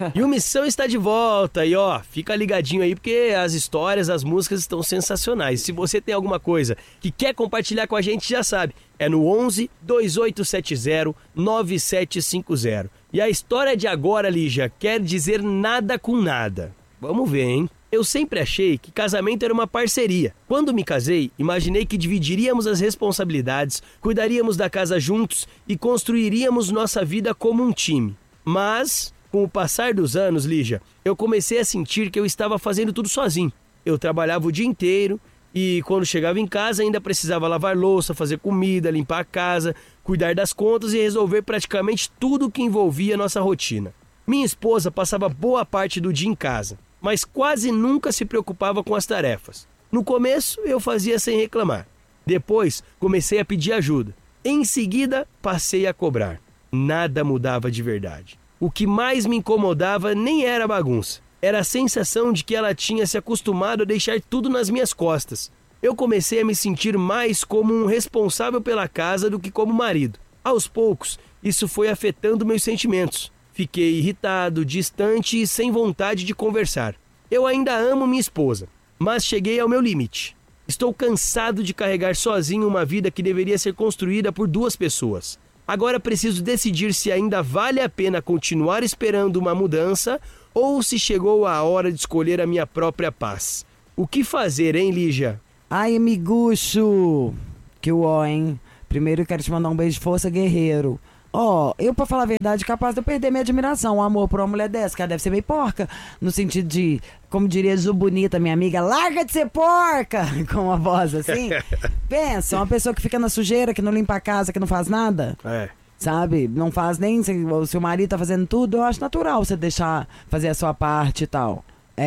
E o Missão está de volta. E ó, fica ligadinho aí porque as histórias, as músicas estão sensacionais. Se você tem alguma coisa que quer compartilhar com a gente, já sabe. É no 11 2870 9750. E a história de agora, Lígia, quer dizer nada com nada. Vamos ver, hein? Eu sempre achei que casamento era uma parceria. Quando me casei, imaginei que dividiríamos as responsabilidades, cuidaríamos da casa juntos e construiríamos nossa vida como um time. Mas, com o passar dos anos, Lígia, eu comecei a sentir que eu estava fazendo tudo sozinho. Eu trabalhava o dia inteiro e quando chegava em casa ainda precisava lavar louça, fazer comida, limpar a casa, cuidar das contas e resolver praticamente tudo o que envolvia nossa rotina. Minha esposa passava boa parte do dia em casa, mas quase nunca se preocupava com as tarefas. No começo, eu fazia sem reclamar. Depois, comecei a pedir ajuda. Em seguida, passei a cobrar. Nada mudava de verdade. O que mais me incomodava nem era a bagunça. Era a sensação de que ela tinha se acostumado a deixar tudo nas minhas costas. Eu comecei a me sentir mais como um responsável pela casa do que como marido. Aos poucos, isso foi afetando meus sentimentos. Fiquei irritado, distante e sem vontade de conversar. Eu ainda amo minha esposa, mas cheguei ao meu limite. Estou cansado de carregar sozinho uma vida que deveria ser construída por duas pessoas. Agora preciso decidir se ainda vale a pena continuar esperando uma mudança ou se chegou a hora de escolher a minha própria paz. O que fazer, hein, Lígia? Ai, amigucho! Que uó, hein? Primeiro eu quero te mandar um beijo de força, guerreiro. Eu, pra falar a verdade, capaz de eu perder minha admiração, o amor por uma mulher dessa, que ela deve ser meio porca, no sentido de, como diria Ju Bonita, minha amiga, larga de ser porca, com uma voz assim. Pensa, uma pessoa que fica na sujeira, que não limpa a casa, que não faz nada. Sabe? Não faz nem, se o marido tá fazendo tudo, eu acho natural você deixar fazer a sua parte e tal.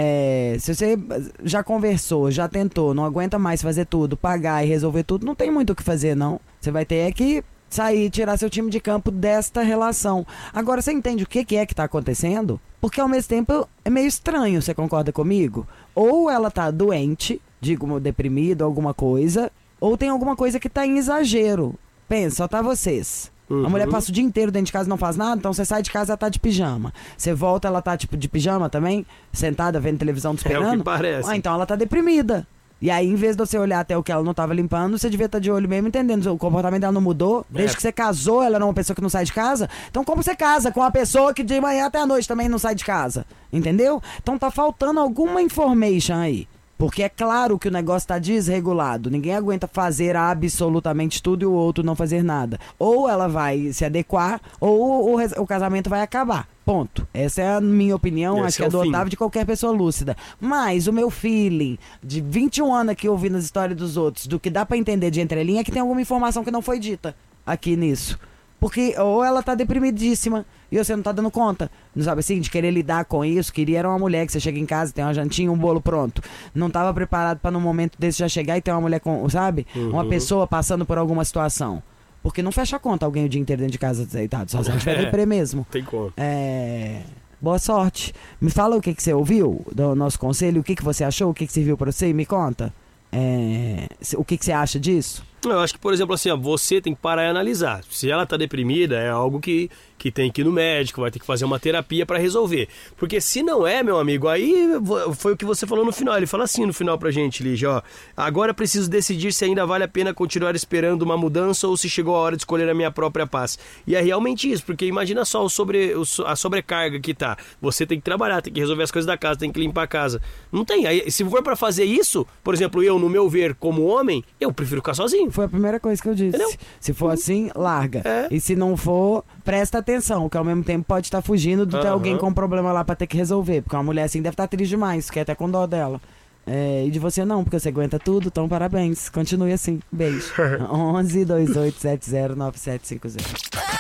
Se você já conversou, já tentou, não aguenta mais fazer tudo, pagar e resolver tudo, não tem muito o que fazer, não. Você vai ter que sair, tirar seu time de campo desta relação. Agora, você entende o que é que tá acontecendo? Porque ao mesmo tempo é meio estranho, você concorda comigo? Ou ela tá doente, digo, deprimida, alguma coisa, ou tem alguma coisa que tá em exagero. Pensa, só tá vocês. A mulher passa o dia inteiro dentro de casa e não faz nada, então você sai de casa, ela tá de pijama. Você volta, ela tá tipo de pijama também, sentada vendo televisão, te esperando. É o que parece. Então ela tá deprimida. E aí, em vez de você olhar até o que ela não tava limpando, você devia estar de olho mesmo, entendendo. O comportamento dela não mudou. Desde que você casou, ela era uma pessoa que não sai de casa. Então, como você casa com uma pessoa que de manhã até a noite também não sai de casa? Entendeu? Então, tá faltando alguma information aí. Porque é claro que o negócio tá desregulado. Ninguém aguenta fazer absolutamente tudo e o outro não fazer nada. Ou ela vai se adequar, ou o casamento vai acabar. Ponto. Essa é a minha opinião, acho que é do Otávio, de qualquer pessoa lúcida. Mas o meu feeling de 21 anos aqui ouvindo as histórias dos outros, do que dá pra entender de entrelinha, é que tem alguma informação que não foi dita aqui nisso. Porque ou ela tá deprimidíssima e você não tá dando conta, não sabe assim, de querer lidar com isso. Queria era uma mulher que você chega em casa, tem uma jantinha, um bolo pronto. Não tava preparado pra num momento desse já chegar e ter uma mulher com, sabe? Uma pessoa passando por alguma situação. Porque não fecha a conta alguém o dia inteiro dentro de casa deitado, só se ela tiver deprê mesmo. Tem como. Boa sorte. Me fala o que você ouviu do nosso conselho, o que você achou, o que serviu pra você e me conta. O que você acha disso? Eu acho que, por exemplo, assim, você tem que parar e analisar. Se ela tá deprimida, é algo que tem que ir no médico, vai ter que fazer uma terapia pra resolver. Porque se não é, meu amigo, aí foi o que você falou no final. Ele fala assim no final pra gente, Lígia, ó. Agora preciso decidir se ainda vale a pena continuar esperando uma mudança ou se chegou a hora de escolher a minha própria paz. E é realmente isso, porque imagina só a sobrecarga que tá. Você tem que trabalhar, tem que resolver as coisas da casa, tem que limpar a casa. Não tem. Aí, se for pra fazer isso, por exemplo, eu, no meu ver, como homem, eu prefiro ficar sozinho. Foi a primeira coisa que eu disse. Entendeu? Se for assim, larga. E se não for, presta atenção, que ao mesmo tempo pode estar fugindo de ter alguém com um problema lá pra ter que resolver. Porque uma mulher assim deve estar triste demais, quer até com dó dela. E de você não, porque você aguenta tudo, então parabéns. Continue assim. Beijo. 11 2870 9750.